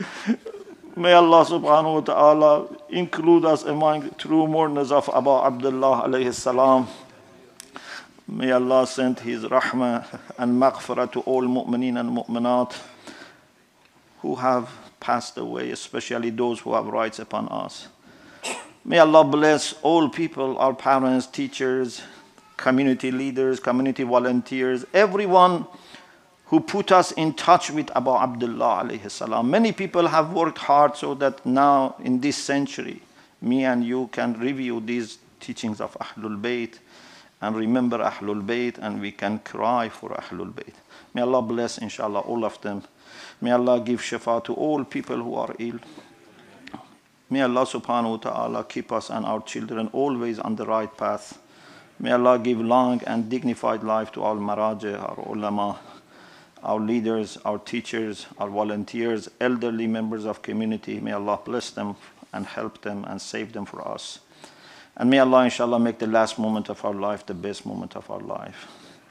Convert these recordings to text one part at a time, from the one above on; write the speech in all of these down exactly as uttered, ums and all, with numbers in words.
May Allah subhanahu wa ta'ala include us among true mourners of Abu Abdullah alayhi salam. May Allah send His rahmah and maghfirah to all mu'mineen and mu'minat who have passed away, especially those who have rights upon us. May Allah bless all people, our parents, teachers, community leaders, community volunteers, everyone who put us in touch with Abu Abdullah alayhi salam. Many people have worked hard so that now in this century, me and you can review these teachings of Ahlul Bayt and remember Ahlul Bayt, and we can cry for Ahlul Bayt. May Allah bless, inshallah, all of them. May Allah give shifa to all people who are ill. May Allah subhanahu wa ta'ala keep us and our children always on the right path. May Allah give long and dignified life to our maraja, our ulama, our leaders, our teachers, our volunteers, elderly members of community. May Allah bless them and help them and save them for us. And may Allah inshallah make the last moment of our life the best moment of our life.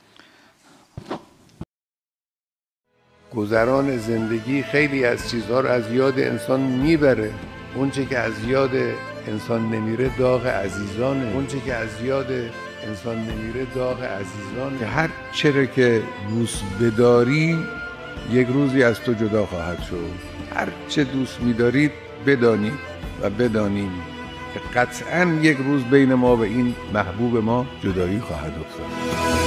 گذران زندگی خیلی از چیزها رو از یاد انسان میبره. اونچه که از یاد انسان نمیره داغ عزیزانه. اونچه که از یاد انسان نمیره داغ عزیزانه. که هر چره که دوست بداری یک روزی از تو جدا خواهد شد. هر چه دوست میدارید بدانید و بدانیم که قطعاً یک روز بین ما و این محبوب ما جدایی خواهد افتاد.